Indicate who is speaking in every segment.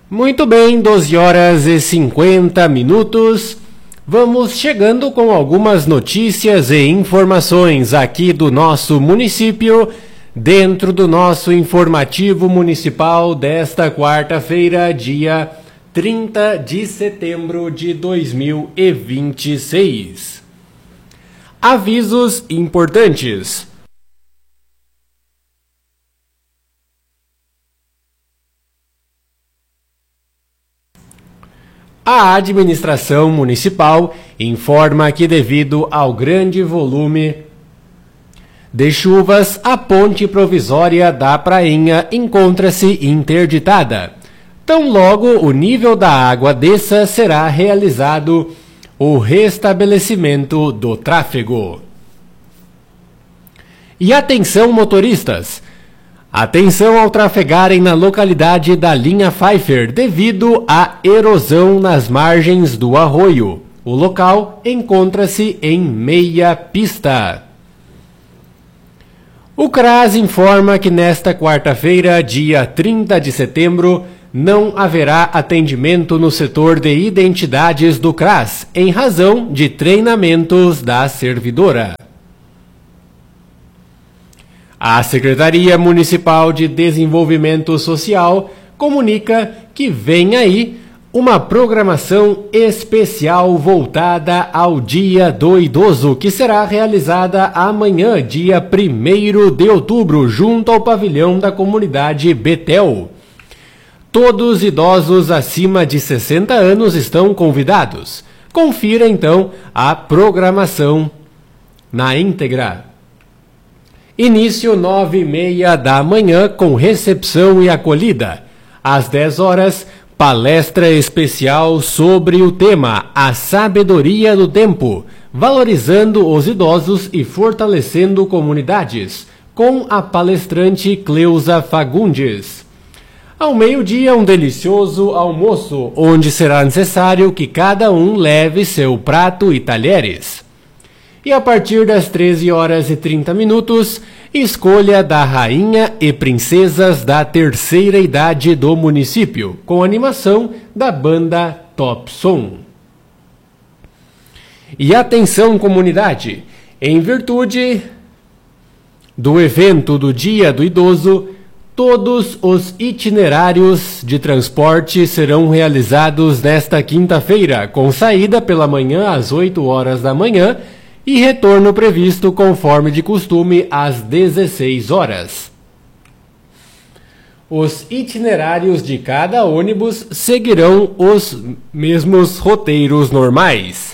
Speaker 1: Muito bem, 12 horas e 50 minutos. Vamos chegando com algumas notícias e informações aqui do nosso município, dentro do nosso informativo municipal desta quarta-feira, dia 30 de setembro de 2026. Avisos importantes. A administração municipal informa que, devido ao grande volume de chuvas, a ponte provisória da Prainha encontra-se interditada. Tão logo o nível da água desça, será realizado o restabelecimento do tráfego. E atenção, motoristas! Atenção ao trafegarem na localidade da linha Pfeiffer devido à erosão nas margens do arroio. O local encontra-se em meia pista. O CRAS informa que nesta quarta-feira, dia 30 de setembro, não haverá atendimento no setor de identidades do CRAS, em razão de treinamentos da servidora. A Secretaria Municipal de Desenvolvimento Social comunica que vem aí uma programação especial voltada ao Dia do Idoso, que será realizada amanhã, dia 1º de outubro, junto ao pavilhão da comunidade Betel. Todos idosos acima de 60 anos estão convidados. Confira então a programação na íntegra. Início 9h30 da manhã com recepção e acolhida. Às 10 horas, palestra especial sobre o tema A Sabedoria do Tempo, valorizando os idosos e fortalecendo comunidades, com a palestrante Cleusa Fagundes. Ao meio-dia, um delicioso almoço, onde será necessário que cada um leve seu prato e talheres. E a partir das 13 horas e 30 minutos, escolha da rainha e princesas da terceira idade do município, com animação da banda Top Som. E atenção, comunidade, em virtude do evento do Dia do Idoso, todos os itinerários de transporte serão realizados nesta quinta-feira, com saída pela manhã às 8 horas da manhã, e retorno previsto conforme de costume às 16 horas. Os itinerários de cada ônibus seguirão os mesmos roteiros normais.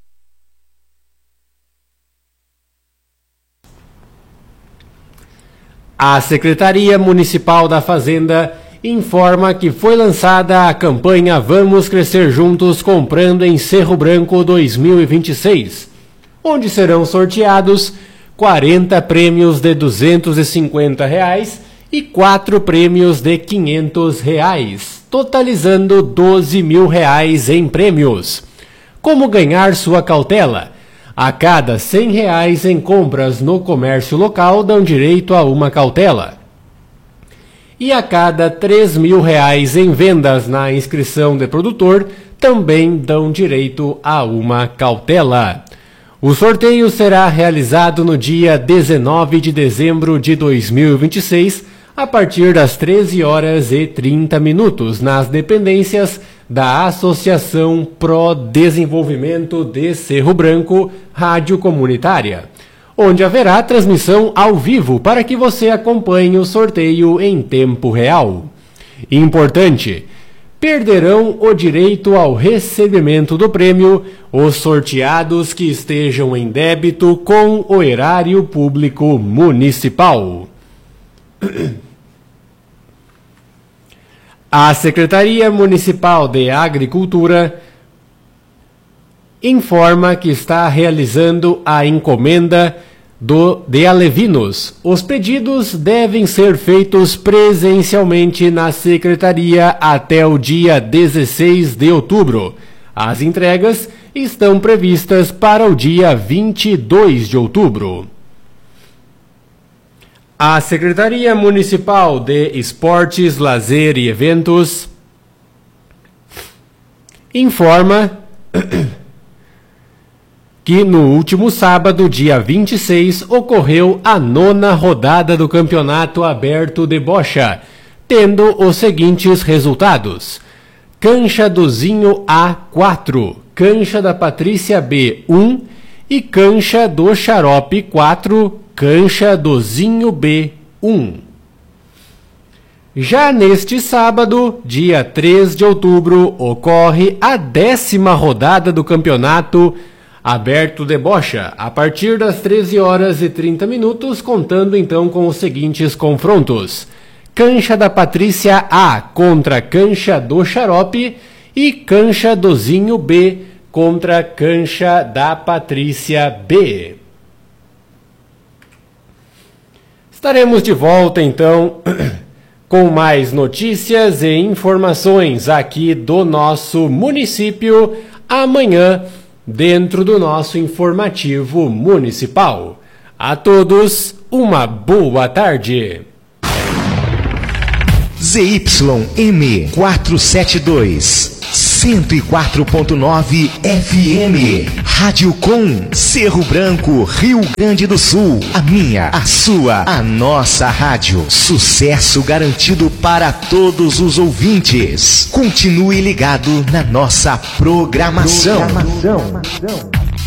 Speaker 1: A Secretaria Municipal da Fazenda informa que foi lançada a campanha Vamos Crescer Juntos Comprando em Cerro Branco 2026, onde serão sorteados 40 prêmios de R$ 250 e 4 prêmios de R$ 500, totalizando R$ 12 mil em prêmios. Como ganhar sua cautela? A cada R$ 100 em compras no comércio local dão direito a uma cautela. E a cada R$ 3 mil em vendas na inscrição de produtor também dão direito a uma cautela. O sorteio será realizado no dia 19 de dezembro de 2026, a partir das 13 horas e 30 minutos, nas dependências da Associação Pro Desenvolvimento de Cerro Branco Rádio Comunitária, onde haverá transmissão ao vivo para que você acompanhe o sorteio em tempo real. Importante! Perderão o direito ao recebimento do prêmio os sorteados que estejam em débito com o erário público municipal. A Secretaria Municipal de Agricultura informa que está realizando a encomenda de alevinos. Os pedidos devem ser feitos presencialmente na Secretaria até o dia 16 de outubro. As entregas estão previstas para o dia 22 de outubro. A Secretaria Municipal de Esportes, Lazer e Eventos informa que no último sábado, dia 26, ocorreu a 9ª rodada do Campeonato Aberto de Bocha, tendo os seguintes resultados: Cancha do Zinho A 4, Cancha da Patrícia B 1 e Cancha do Xarope 4, Cancha do Zinho B 1. Já neste sábado, dia 3 de outubro, ocorre a 10ª rodada do Campeonato Aberto de Bocha, a partir das 13h30, contando então com os seguintes confrontos: Cancha da Patrícia A contra Cancha do Xarope e Cancha do Zinho B contra Cancha da Patrícia B. Estaremos de volta então com mais notícias e informações aqui do nosso município amanhã, dentro do nosso informativo municipal. A todos, uma boa tarde.
Speaker 2: ZYM 472, 104.9 FM, Rádio Com, Cerro Branco, Rio Grande do Sul. A minha, a sua, a nossa rádio. Sucesso garantido para todos os ouvintes. Continue ligado na nossa programação.